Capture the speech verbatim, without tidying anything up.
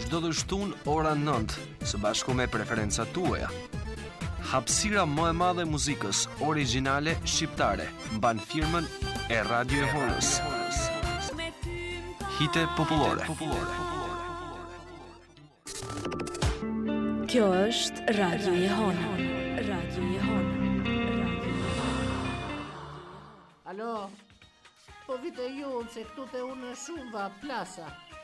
çdo të shtunë ora nëntë, së bashku me preferencat tuaja. Hapësira më e madhe e muzikës origjinale shqiptare mban firmën e Radio e Honës. Hite popullore. Kjo është Radio e Hona. Radio e Hona. Alo, po vite ju se këtu te unë shumë va plasa.